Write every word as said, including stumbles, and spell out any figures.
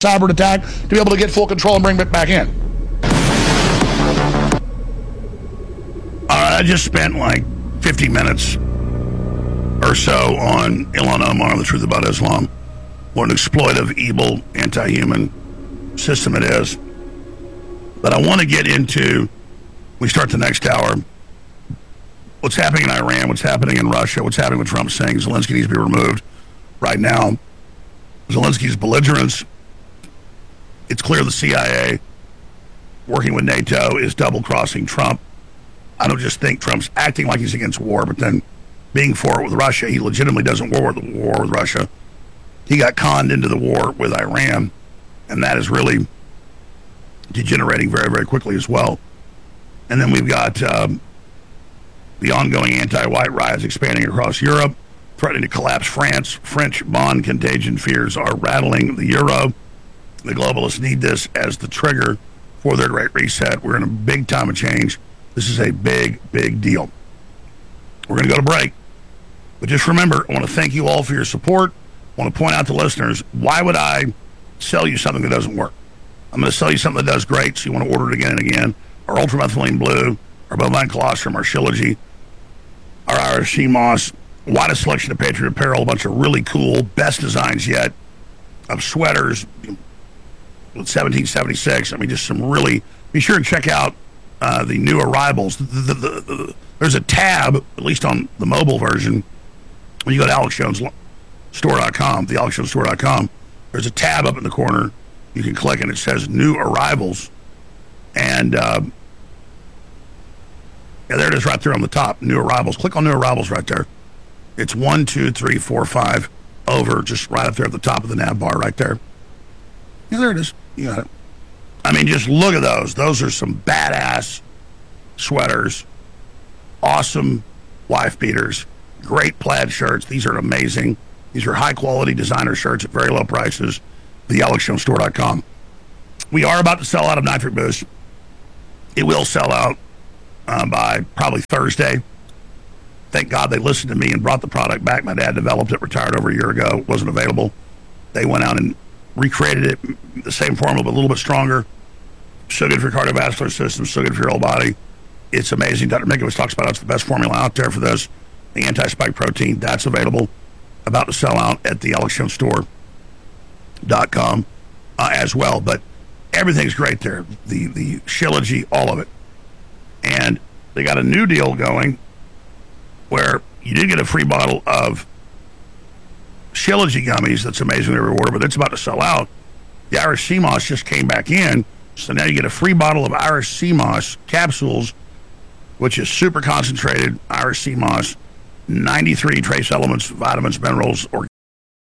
cyber attack to be able to get full control and bring it back in. All right, I just spent like fifty minutes or so on Ilhan Omar, The Truth About Islam. What an exploitive, evil, anti-human system it is. But I want to get into, we start the next hour, what's happening in Iran, what's happening in Russia, what's happening with Trump saying Zelensky needs to be removed right now. Zelensky's belligerence. It's clear the C I A, working with NATO, is double-crossing Trump. I don't just think Trump's acting like he's against war, but then being for it with Russia. He legitimately doesn't war with, war with Russia. He got conned into the war with Iran, and that is really degenerating very, very quickly as well. And then we've got um, the ongoing anti-white riots expanding across Europe, threatening to collapse France. French bond contagion fears are rattling the euro. The globalists need this as the trigger for their great reset. We're in a big time of change. This is a big, big deal. We're going to go to break. But just remember, I want to thank you all for your support. I want to point out to listeners, why would I sell you something that doesn't work? I'm going to sell you something that does great, so you want to order it again and again. Our ultramethylene blue, our bovine colostrum, our Shilajit, our Irish sea moss, widest selection of Patriot apparel, a bunch of really cool, best designs yet of sweaters with seventeen seventy-six. I mean, just some really, be sure and check out uh, the new arrivals. The, the, the, the, there's a tab, at least on the mobile version, when you go to alex jones store dot com, the alex jones store dot com, there's a tab up in the corner you can click, and it says new arrivals. And uh, yeah, there it is right there on the top, new arrivals. Click on new arrivals right there. It's one, two, three, four, five over, just right up there at the top of the nav bar right there. Yeah, there it is. You got it. I mean, just look at those. Those are some badass sweaters, awesome wife beaters, great plaid shirts. These are amazing. These are high-quality designer shirts at very low prices. the alex jones store dot com. We are about to sell out of Nitric Boost. It will sell out uh, by probably Thursday. Thank God they listened to me and brought the product back. My dad developed it, retired over a year ago. It wasn't available. They went out and recreated it, the same formula, but a little bit stronger. So good for your cardiovascular system, so good for your whole body. It's amazing. Doctor Mikovits talks about it. It's the best formula out there for this. The anti-spike protein, that's available. About to sell out at the alex jones store dot com uh, as well. But everything's great there. The, the Shilajit, all of it. And they got a new deal going where you did get a free bottle of Shilajit gummies. That's amazing, every order, but it's about to sell out. The Irish Sea Moss just came back in, so now you get a free bottle of Irish Sea Moss capsules, which is super concentrated Irish Sea Moss, ninety-three trace elements, vitamins, minerals, or